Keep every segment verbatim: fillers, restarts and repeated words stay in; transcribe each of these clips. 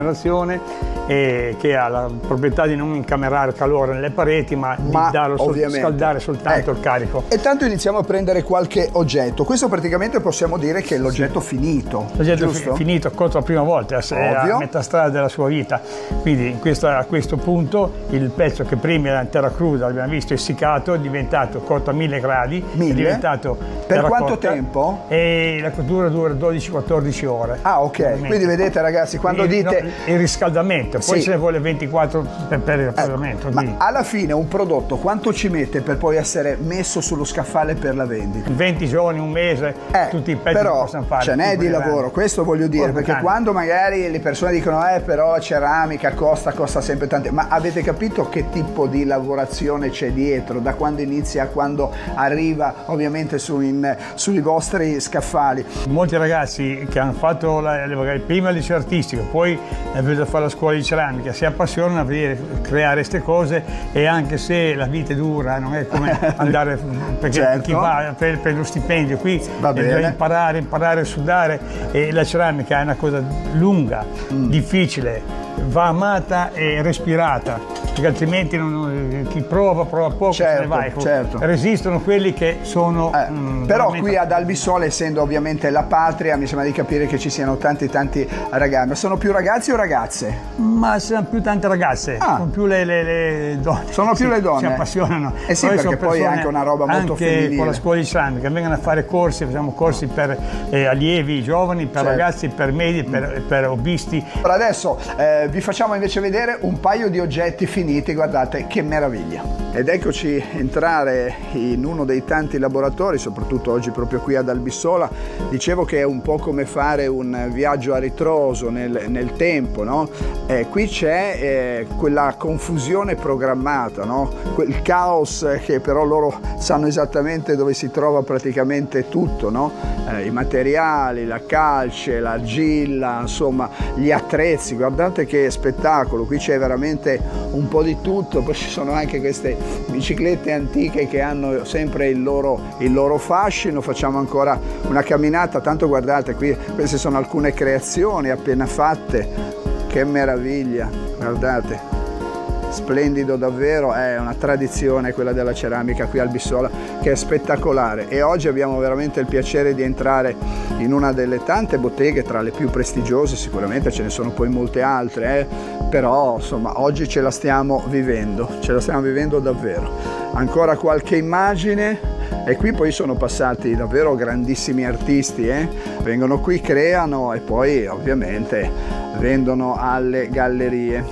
E che ha la proprietà di non incamerare calore nelle pareti, ma, ma di darlo sol- scaldare soltanto ecco. il carico. E tanto iniziamo a prendere qualche oggetto. Questo praticamente possiamo dire che è l'oggetto sì. finito. L'oggetto giusto? finito, cotto la prima volta, è a metà strada della sua vita. Quindi in questo, a questo punto il pezzo che prima era in terra cruda, abbiamo visto, essiccato, è diventato cotto a mille gradi. Mille? È diventato per quanto tempo? E la cottura dura dodici quattordici ore. Ah, ok. Veramente. Quindi vedete ragazzi, quando il, dite... No, il riscaldamento, poi sì. se ne vuole ventiquattro per, per il raffreddamento. Ecco, ma alla fine un prodotto quanto ci mette per poi essere messo sullo scaffale per la vendita? venti giorni, un mese, eh, tutti i pezzi però che possono fare. Ce n'è di lavoro, grandi. Questo voglio dire, Porto perché cane. Quando magari le persone dicono eh però ceramica costa, costa sempre tanto, ma avete capito che tipo di lavorazione c'è dietro, da quando inizia a quando arriva ovviamente su in, sui vostri scaffali? Molti ragazzi che hanno fatto la, magari prima il liceo artistico, poi è venuto a fare la scuola di ceramica, si appassionano a vedere, creare queste cose, e anche se la vita è dura, non è come andare, perché certo. chi va per, per lo stipendio qui deve imparare, imparare a sudare, e la ceramica è una cosa lunga, mm. difficile, va amata e respirata, perché altrimenti non, chi prova prova poco, certo, se ne va. Ecco, certo. Resistono quelli che sono eh, mh, però veramente... qui ad Albisola, essendo ovviamente la patria, mi sembra di capire che ci siano tanti tanti ragazzi. Ma sono più ragazzi o ragazze? Ma sono più tante ragazze, ah. sono più le, le, le donne. Sono più si, le donne? Si appassionano. Eh sì, poi perché poi è anche una roba molto anche femminile. Con la scuola di ceramica vengono a fare corsi, facciamo corsi per eh, allievi giovani, per certo. ragazzi, per medi, per, per hobbisti. Allora adesso eh, vi facciamo invece vedere un paio di oggetti finiti, guardate che meraviglia. Ed eccoci entrare in uno dei tanti laboratori, soprattutto oggi proprio qui ad Albisola. Dicevo che è un po' come fare un viaggio a ritroso nel, nel tempo, no? Eh, qui c'è eh, quella confusione programmata, no? Quel caos che però loro sanno esattamente dove si trova praticamente tutto, no? Eh, i materiali, la calce, l'argilla, insomma gli attrezzi. Guardate che spettacolo, qui c'è veramente un po' di tutto. Poi ci sono anche queste biciclette antiche che hanno sempre il loro, il loro fascino. Facciamo ancora una camminata, tanto guardate qui, queste sono alcune creazioni appena fatte, che meraviglia, guardate, splendido davvero, è una tradizione quella della ceramica qui a Albisola che è spettacolare. E oggi abbiamo veramente il piacere di entrare in una delle tante botteghe, tra le più prestigiose, sicuramente ce ne sono poi molte altre, eh? però insomma oggi ce la stiamo vivendo, ce la stiamo vivendo davvero. Ancora qualche immagine, e qui poi sono passati davvero grandissimi artisti, eh? vengono qui, creano e poi ovviamente vendono alle gallerie.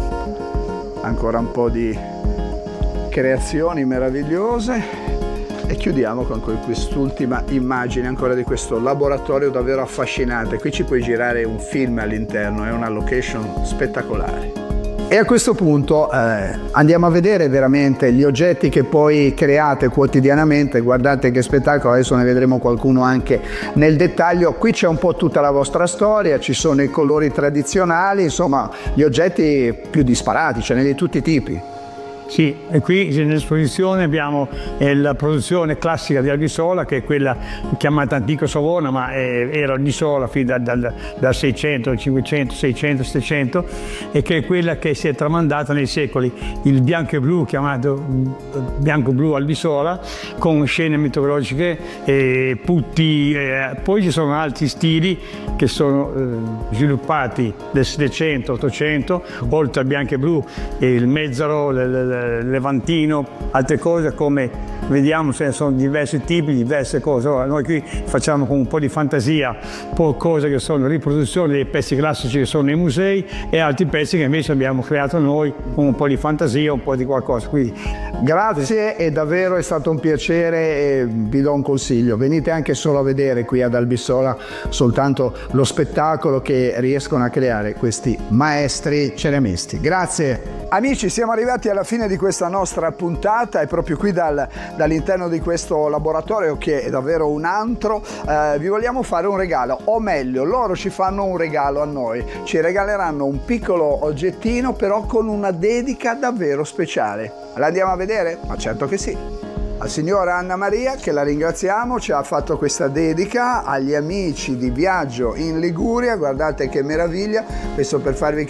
Ancora un po' di creazioni meravigliose e chiudiamo con quest'ultima immagine ancora di questo laboratorio davvero affascinante. Qui ci puoi girare un film all'interno, è una location spettacolare. E a questo punto eh, andiamo a vedere veramente gli oggetti che poi create quotidianamente. Guardate che spettacolo, adesso ne vedremo qualcuno anche nel dettaglio. Qui c'è un po' tutta la vostra storia, ci sono i colori tradizionali, insomma gli oggetti più disparati, ce n'è di tutti i tipi. Sì, e qui nell'esposizione abbiamo eh, la produzione classica di Albisola, che è quella chiamata Antico Savona, ma è, era Albisola fino dal, dal, dal seicento, cinquecento, seicento, settecento, e che è quella che si è tramandata nei secoli, il bianco e blu, chiamato bianco-blu Albisola, con scene mitologiche, e putti, eh, poi ci sono altri stili che sono eh, sviluppati nel settecento, ottocento, oltre al bianco e blu, e il mezzaro, le, le, levantino, altre cose come vediamo, ce ne sono diversi tipi, diverse cose. Ora, noi qui facciamo con un po' di fantasia, poi cose che sono riproduzioni dei pezzi classici che sono nei musei, e altri pezzi che invece abbiamo creato noi con un po' di fantasia, un po' di qualcosa. Quindi grazie, e davvero è stato un piacere, e vi do un consiglio: venite anche solo a vedere qui ad Albisola soltanto lo spettacolo che riescono a creare questi maestri ceramisti. Grazie. Amici, siamo arrivati alla fine di questa nostra puntata, e proprio qui dal, dall'interno di questo laboratorio, che è davvero un antro, eh, vi vogliamo fare un regalo, o meglio loro ci fanno un regalo a noi, ci regaleranno un piccolo oggettino però con una dedica davvero speciale. La andiamo a vedere? Ma certo che sì. La signora Anna Maria, che la ringraziamo, ci ha fatto questa dedica agli amici di Viaggio in Liguria. Guardate che meraviglia, questo per farvi